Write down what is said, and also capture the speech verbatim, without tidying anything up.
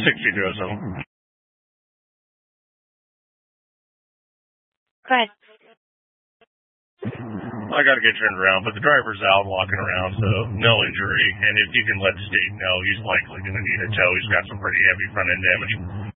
sixty to oh seven. Go ahead. I got to get turned around, but the driver's out walking around, so no injury. And if you can let the state know, he's likely going to need a tow. He's got some pretty heavy front end damage.